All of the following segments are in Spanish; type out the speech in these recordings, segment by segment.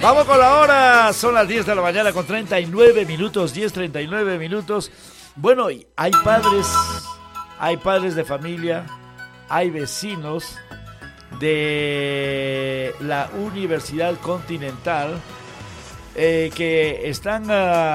Vamos con la hora, son las 10 de la mañana con 39 minutos, 10:39 minutos. Bueno, hay padres de familia, hay vecinos de la Universidad Continental que están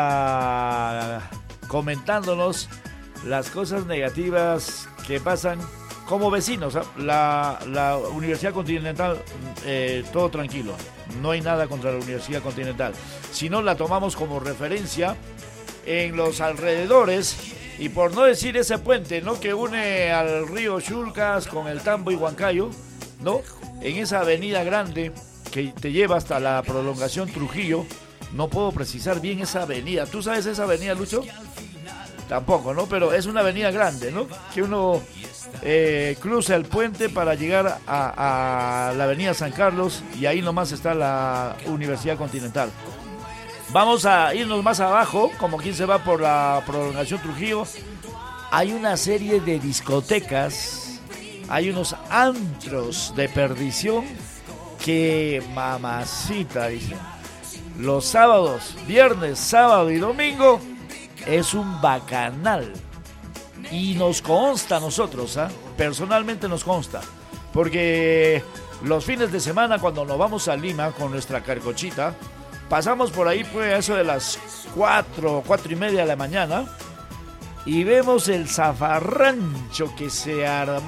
comentándonos las cosas negativas que pasan como vecinos. La Universidad Continental, todo tranquilo, no hay nada contra la Universidad Continental, sino la tomamos como referencia en los alrededores, y por no decir ese puente, ¿no?, que une al río Chulcas con el Tambo y Huancayo, ¿no?, en esa avenida grande que te lleva hasta la prolongación Trujillo. No puedo precisar bien esa avenida. ¿Tú sabes esa avenida, Lucho? Tampoco, ¿no? Pero es una avenida grande, ¿no?, que uno cruza el puente para llegar a la avenida San Carlos, y ahí nomás está la Universidad Continental. Vamos a irnos más abajo, como quien se va por la prolongación Trujillo. Hay una serie de discotecas, hay unos antros de perdición que, mamacita, dicen. Los sábados, viernes, sábado y domingo es un bacanal. Y nos consta a nosotros, personalmente nos consta, porque los fines de semana, cuando nos vamos a Lima con nuestra carcochita, pasamos por ahí, pues, a eso de las 4:30 de la mañana, y vemos el zafarrancho que se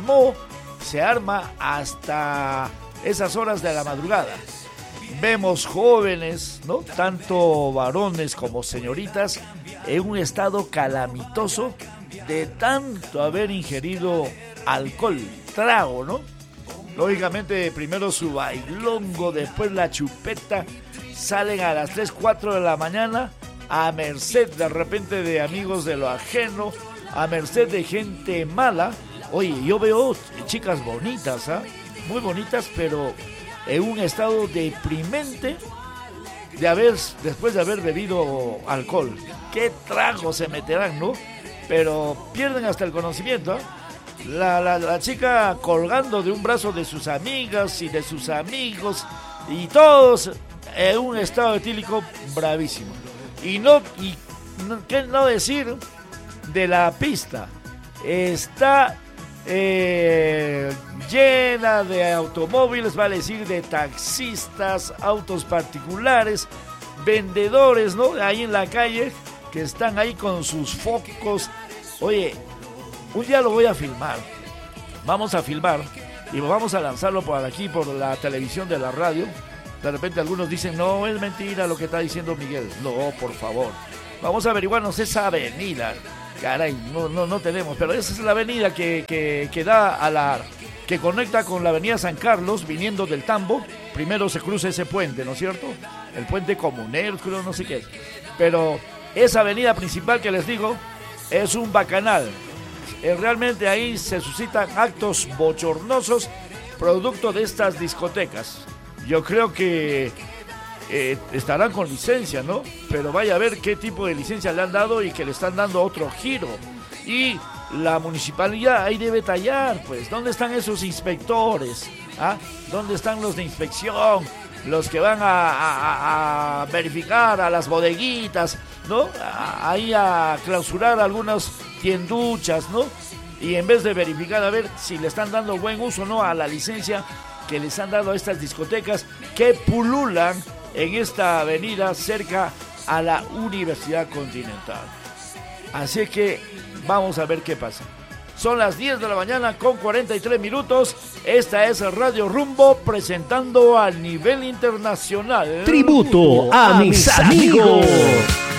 arma hasta esas horas de la madrugada. Vemos jóvenes, ¿no?, tanto varones como señoritas, en un estado calamitoso de tanto haber ingerido alcohol, trago, ¿no? Lógicamente, primero su bailongo, después la chupeta. Salen a las 3, 4 de la mañana a merced de repente de amigos de lo ajeno, a merced de gente mala. Oye, yo veo chicas bonitas, muy bonitas, pero en un estado deprimente después de haber bebido alcohol. ¿Qué trago se meterán, no? Pero pierden hasta el conocimiento. La chica colgando de un brazo de sus amigas y de sus amigos, y todos en un estado etílico bravísimo. ¿Qué no decir de la pista? Está llena de automóviles, vale decir, de taxistas, autos particulares, vendedores, ¿no?, ahí en la calle, que están ahí con sus focos. Oye, un día lo voy a filmar. Vamos a filmar y vamos a lanzarlo por aquí, por la televisión de la radio. De repente algunos dicen, no, es mentira lo que está diciendo Miguel. No, por favor, vamos a averiguarnos esa avenida. Caray, no tenemos, pero esa es la avenida que da que conecta con la avenida San Carlos, viniendo del Tambo. Primero se cruza ese puente, ¿no es cierto? El puente Comuneros, creo, no sé qué. Pero esa avenida principal que les digo es un bacanal. Realmente ahí se suscitan actos bochornosos producto de estas discotecas. Yo creo que estarán con licencia, ¿no? Pero vaya a ver qué tipo de licencia le han dado, y que le están dando otro giro. Y la municipalidad ahí debe tallar, pues. ¿Dónde están esos inspectores? ¿Dónde están los de inspección? Los que van a verificar a las bodeguitas, ¿no? Ahí a clausurar algunas tienduchas, ¿no? Y en vez de verificar a ver si le están dando buen uso, ¿no?, a la licencia que les han dado a estas discotecas que pululan en esta avenida cerca a la Universidad Continental. Así que vamos a ver qué pasa. Son las 10 de la mañana con 43 minutos. Esta es Radio Rumbo, presentando a nivel internacional tributo a mis amigos.